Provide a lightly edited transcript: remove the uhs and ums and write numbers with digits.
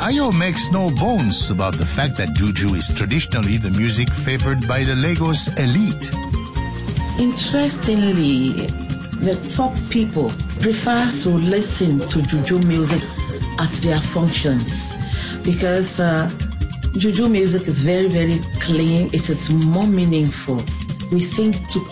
Ayo makes no bones about the fact that Juju is traditionally the music favored by the Lagos elite. Interestingly, the top people prefer to listen to Juju music at their functions because Juju music is very, very clean. It is more meaningful. We sing to